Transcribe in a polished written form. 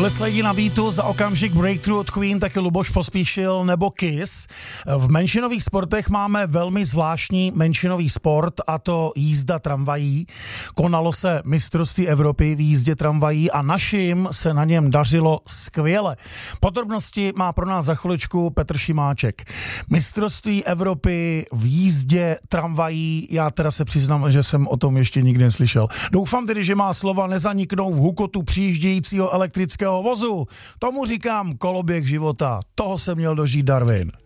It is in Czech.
Lidi na beatu, za okamžik Breakthrough od Queen, taky Luboš Pospíšil nebo Kiss. V menšinových sportech máme velmi zvláštní menšinový sport, a to jízda tramvají. Konalo se mistrovství Evropy v jízdě tramvají a našim se na něm dařilo skvěle. Podrobnosti má pro nás za chviličku Petr Šimáček. Mistrovství Evropy v jízdě tramvají, já teda se přiznám, že jsem o tom ještě nikdy neslyšel. Doufám tedy, že má slova nezaniknou v hukotu přijíždějícího elektrického vozu. Tomu říkám koloběh života. Toho se měl dožít Darwin.